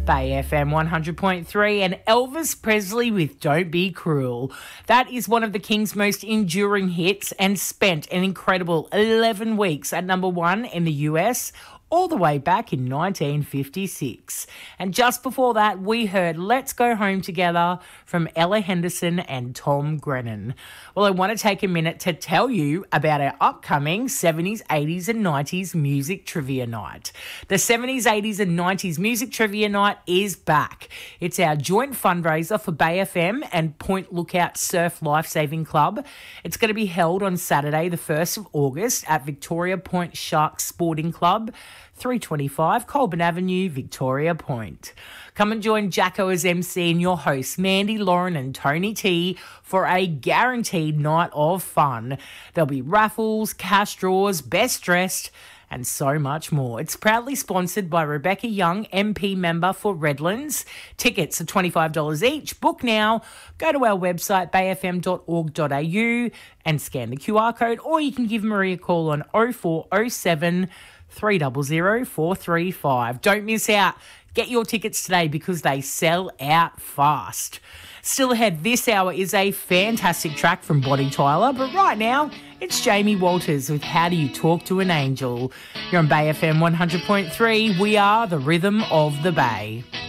Bay FM 100.3 and Elvis Presley with Don't Be Cruel. That is one of the King's most enduring hits and spent an incredible 11 weeks at number one in the US, all the way back in 1956. And just before that, we heard Let's Go Home Together from Ella Henderson and Tom Grennan. Well, I want to take a minute to tell you about our upcoming 70s, 80s and 90s music trivia night. The 70s, 80s and 90s music trivia night is back. It's our joint fundraiser for Bay FM and Point Lookout Surf Lifesaving Club. It's going to be held on Saturday, the 1st of August at Victoria Point Sharks Sporting Club, 325 Colburn Avenue, Victoria Point. Come and join Jacko as MC and your hosts, Mandy, Lauren and Tony T, for a guaranteed night of fun. There'll be raffles, cash draws, best dressed, and so much more. It's proudly sponsored by Rebecca Young, MP member for Redlands. Tickets are $25 each. Book now. Go to our website, bayfm.org.au and scan the QR code, or you can give Marie a call on 0407 300 435. Don't miss out. Get your tickets today because they sell out fast. Still ahead this hour is a fantastic track from Bonnie Tyler, but right now it's Jamie Walters with How Do You Talk to an Angel. You're on Bay FM 100.3. We are the rhythm of the Bay.